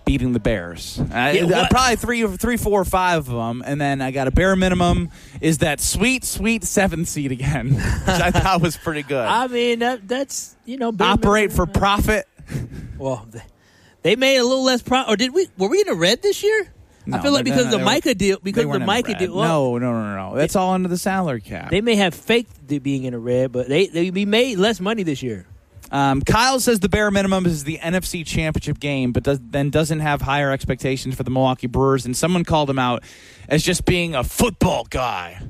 beating the Bears. Probably three, 4, or 5 of them, and then I got a bare minimum is that sweet 7th seed again, which I thought was pretty good. I mean, that's operate for profit. Well, they made a little less profit. Or did we? Were we in the red this year? No, I feel like because of the Micah deal. Because of the Micah deal. Well, no. That's all under the salary cap. They may have faked being in the red, but they made less money this year. Kyle says the bare minimum is the NFC Championship game, but doesn't have higher expectations for the Milwaukee Brewers. And someone called him out as just being a football guy.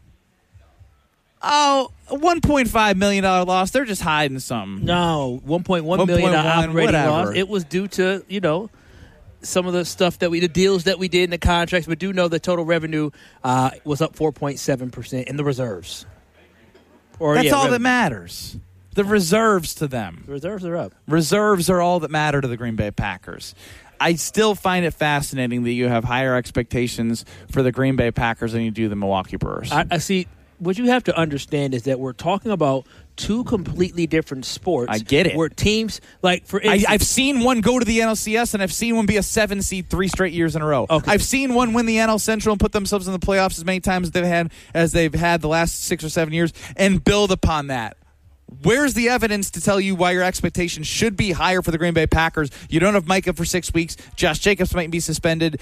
Oh, a $1.5 million loss. They're just hiding something. No, $1.1 million operating loss. It was due to, some of the stuff the deals that we did in the contracts, but do know the total revenue was up 4.7% in the reserves. That's all that matters. The reserves to them. The reserves are up. Reserves are all that matter to the Green Bay Packers. I still find it fascinating that you have higher expectations for the Green Bay Packers than you do the Milwaukee Brewers. I see. What you have to understand is that we're talking about two completely different sports. I get it. Where teams, like for instance, I've seen one go to the NLCS, and I've seen one be a 7 seed 3 straight years in a row. Okay. I've seen one win the NL Central and put themselves in the playoffs as many times as they've had the last 6 or 7 years, and build upon that. Where's the evidence to tell you why your expectations should be higher for the Green Bay Packers? You don't have Micah for 6 weeks. Josh Jacobs might be suspended.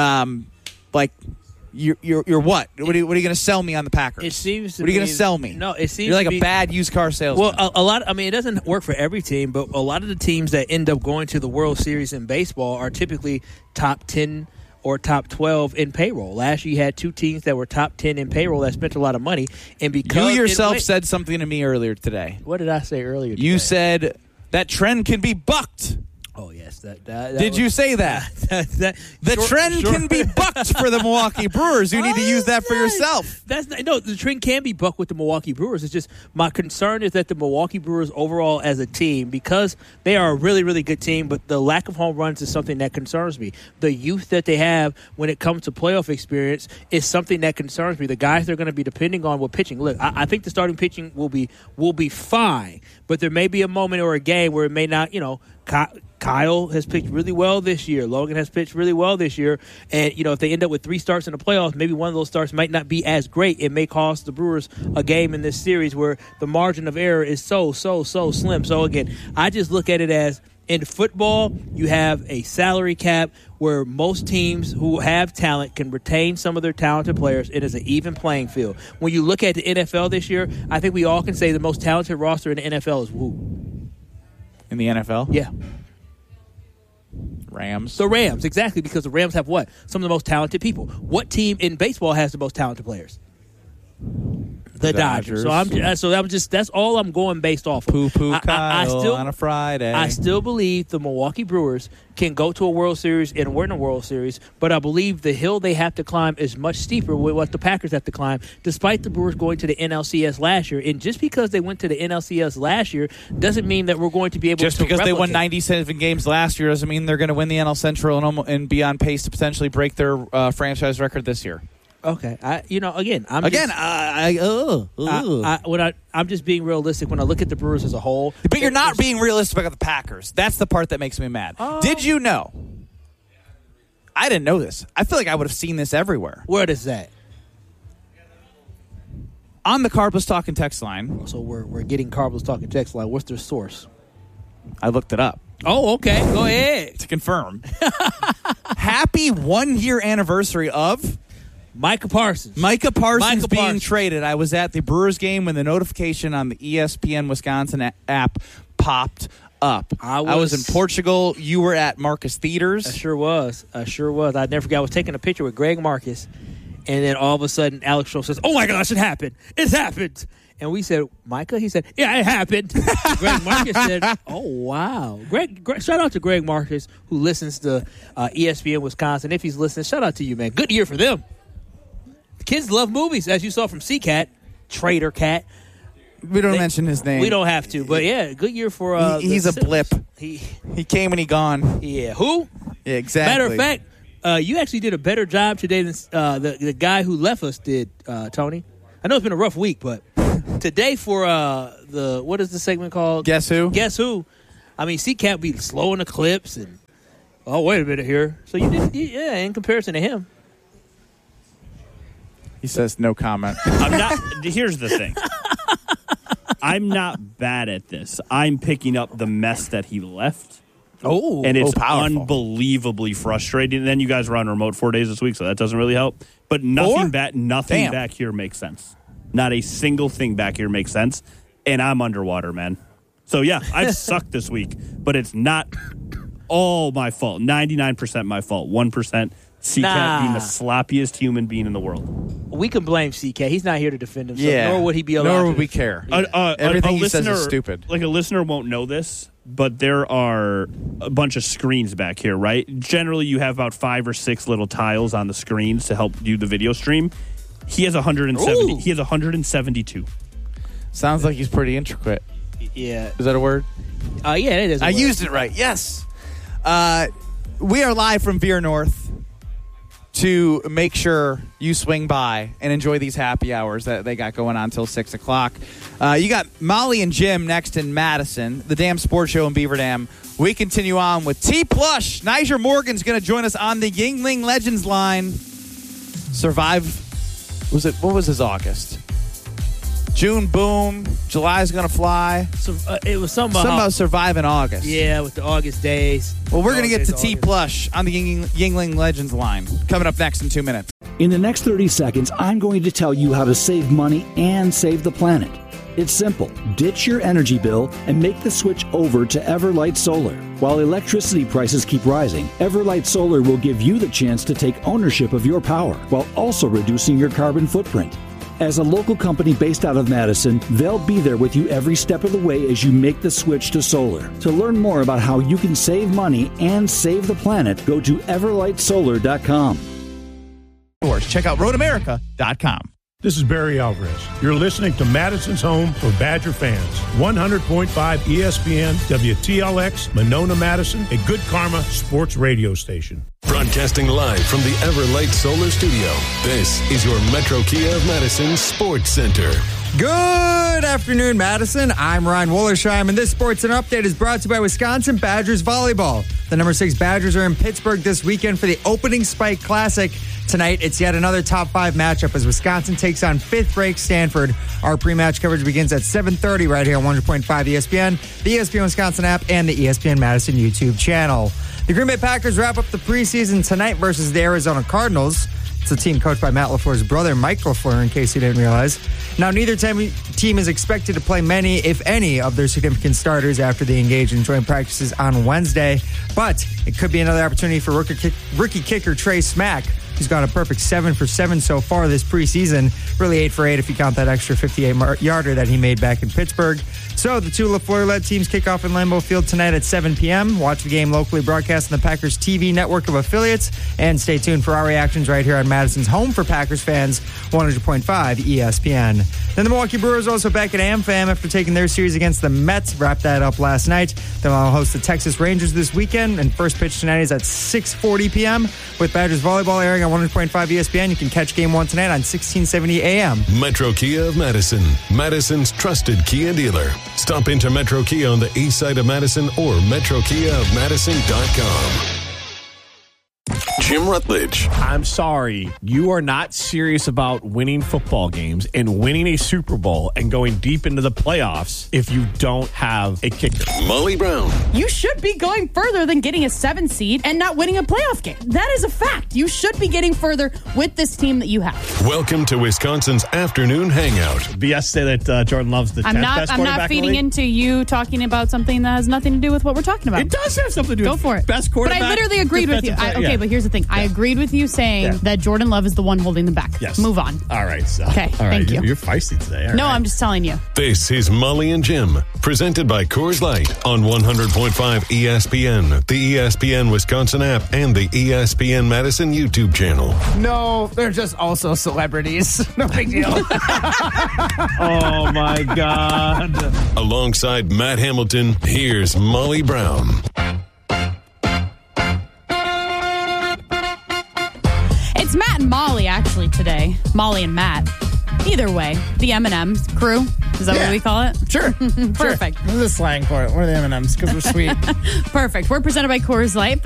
You're what? What are you going to sell me on the Packers? It seems to what are you going to sell me? No, it seems you're like to a bad used car salesman. Well, a lot. I mean, it doesn't work for every team, but a lot of the teams that end up going to the World Series in baseball are typically top 10 or top 12 in payroll. Last year, you had 2 teams that were top 10 in payroll that spent a lot of money, and because you yourself said something to me earlier today. What did I say earlier today? You said that trend can be bucked. Oh, yes. Did you say that? The trend can be bucked for the Milwaukee Brewers. You need to use that for yourself. The trend can be bucked with the Milwaukee Brewers. It's just my concern is that the Milwaukee Brewers overall as a team, because they are a really, really good team, but the lack of home runs is something that concerns me. The youth that they have when it comes to playoff experience is something that concerns me. The guys they're going to be depending on will pitching. Look, I think the starting pitching will be fine, but there may be a moment or a game where it may not, Kyle has pitched really well this year. Logan has pitched really well this year. And, if they end up with 3 starts in the playoffs, maybe one of those starts might not be as great. It may cost the Brewers a game in this series where the margin of error is so slim. So, again, I just look at it as in football, you have a salary cap where most teams who have talent can retain some of their talented players. It is an even playing field. When you look at the NFL this year, I think we all can say the most talented roster in the NFL is who? In the NFL? Yeah. Rams. The Rams, exactly, because the Rams have what? Some of the most talented people. What team in baseball has the most talented players? The Dodgers. That's all I'm going based off of. Poo-poo Kyle on a Friday. I still believe the Milwaukee Brewers can go to a World Series and win a World Series, but I believe the hill they have to climb is much steeper with what the Packers have to climb, despite the Brewers going to the NLCS last year. And just because they went to the NLCS last year doesn't mean that we're going to be able to Just because replicate. they won 97 games last year doesn't mean they're going to win the NL Central and be on pace to potentially break their franchise record this year. Okay, I'm just being realistic when I look at the Brewers as a whole. But you're not being realistic about the Packers. That's the part that makes me mad. Did you know? I didn't know this. I feel like I would have seen this everywhere. Where is that? On the Carlos Talking text line. So we're getting Carlos Talking text line. What's their source? I looked it up. Oh, okay. Go ahead. To confirm. Happy 1-year anniversary of Micah Parsons. Micah Parsons being traded. I was at the Brewers game when the notification on the ESPN Wisconsin app popped up. I was in Portugal. You were at Marcus Theaters. I sure was. I'd never forget. I was taking a picture with Greg Marcus, and then all of a sudden, Alex Stroh says, "Oh my gosh, it happened! It's happened!" And we said, "Micah?" He said, "Yeah, it happened." Greg Marcus said, "Oh wow!" Greg, shout out to Greg Marcus who listens to ESPN Wisconsin. If he's listening, shout out to you, man. Good year for them. Kids love movies, as you saw from C-Cat, Trader Cat. We don't mention his name. We don't have to, but yeah, good year for. He's a blip. He came and he gone. Yeah, who? Yeah, exactly. Matter of fact, you actually did a better job today than the guy who left us did, Tony. I know it's been a rough week, but today for what is the segment called? Guess Who? Guess Who? I mean, C-Cat be slow in the clips and Oh, wait a minute here. So you did, in comparison to him. He says no comment. I'm not. Here's the thing. I'm not bad at this. I'm picking up the mess that he left. Oh, and it's powerful. Unbelievably frustrating. And then you guys were on remote 4 days this week, so that doesn't really help. But nothing back here makes sense. Not a single thing back here makes sense. And I'm underwater, man. So, yeah, I've sucked this week. But it's not all my fault. 99% my fault. 1% CCat being the sloppiest human being in the world. We can blame CK. He's not here to defend himself. Yeah. Nor would he be allowed Nor to. would we care. Everything he says is stupid. Like a listener won't know this, but there are a bunch of screens back here, right? Generally, you have about 5 or 6 little tiles on the screens to help do the video stream. He has 170. Ooh. He has 172. Sounds like he's pretty intricate. Yeah. Is that a word? Yeah, it is. I used it right. Yes. We are live from Veer North to make sure you swing by and enjoy these happy hours that they got going on till 6 o'clock. You got Molly and Jim next in Madison, the Damn Sports Show in Beaver Dam. We continue on with T Plush. Niger Morgan's going to join us on the Yingling Legends line. What was his August? June, boom. July's going to fly. So, it was something about survive in August. Yeah, with the August days. Well, we're going to get to T Plush on the Yingling Legends line. Coming up next in 2 minutes. In the next 30 seconds, I'm going to tell you how to save money and save the planet. It's simple. Ditch your energy bill and make the switch over to Everlight Solar. While electricity prices keep rising, Everlight Solar will give you the chance to take ownership of your power while also reducing your carbon footprint. As a local company based out of Madison, they'll be there with you every step of the way as you make the switch to solar. To learn more about how you can save money and save the planet, go to everlightsolar.com. Check out roadamerica.com. This is Barry Alvarez. You're listening to Madison's home for Badger fans. 100.5 ESPN, WTLX, Monona, Madison, a Good Karma sports radio station. Broadcasting live from the Everlight Solar Studio, this is your Metro Kia of Madison Sports Center. Good afternoon, Madison. I'm Ryan Wollersheim, and this Sports Center update is brought to you by Wisconsin Badgers Volleyball. The number 6 Badgers are in Pittsburgh this weekend for the opening Spike Classic. Tonight, it's yet another top 5 matchup as Wisconsin takes on 5th-ranked Stanford. Our pre-match coverage begins at 7:30 right here on 100.5 ESPN, the ESPN Wisconsin app, and the ESPN Madison YouTube channel. The Green Bay Packers wrap up the preseason tonight versus the Arizona Cardinals. It's a team coached by Matt LaFleur's brother, Mike LaFleur, in case you didn't realize. Now, neither team is expected to play many, if any, of their significant starters after they engage in joint practices on Wednesday. But it could be another opportunity for rookie kicker Trey Smack, who's gone a perfect 7 for 7 so far this preseason. Really 8 for 8 if you count that extra 58-yarder that he made back in Pittsburgh. So the 2 LaFleur-led teams kick off in Lambeau Field tonight at 7 p.m. Watch the game locally broadcast on the Packers TV network of affiliates. And stay tuned for our reactions right here on Madison's home for Packers fans, 100.5 ESPN. Then the Milwaukee Brewers also back at AmFam after taking their series against the Mets. Wrapped that up last night. They'll host the Texas Rangers this weekend. And first pitch tonight is at 6:40 p.m. with Badgers volleyball airing on 100.5 ESPN. You can catch Game 1 tonight on 1670 AM. Metro Kia of Madison, Madison's trusted Kia dealer. Stop into Metro Kia on the east side of Madison or metrokiaofmadison.com. Jim Rutledge. I'm sorry. You are not serious about winning football games and winning a Super Bowl and going deep into the playoffs if you don't have a kicker. Molly Brown. You should be going further than getting a 7 seed and not winning a playoff game. That is a fact. You should be getting further with this team that you have. Welcome to Wisconsin's afternoon hangout. BS say that Jordan Love's the 10th best quarterback I'm not feeding in the league. into you talking about something that has nothing to do with what we're talking about. It does have something to do Go with for it. Best quarterback. But I literally agreed with you. But here's the thing. I agreed with you saying that Jordan Love is the one holding them back. Yes. Move on. All right. So. Okay. All right. Thank you. You're feisty today. All no, right. I'm just telling you. This is Molly and Jim, presented by Coors Light on 100.5 ESPN, the ESPN Wisconsin app, and the ESPN Madison YouTube channel. No, they're just also celebrities. No big deal. Oh, my God. Alongside Matt Hamilton, here's Molly Brown. It's Matt and Molly, actually, today. Molly and Matt. Either way, the M&M crew. Is that what we call it? Sure. Perfect. This is slang for it. We're the M&Ms because we're sweet. Perfect. We're presented by Coors Light.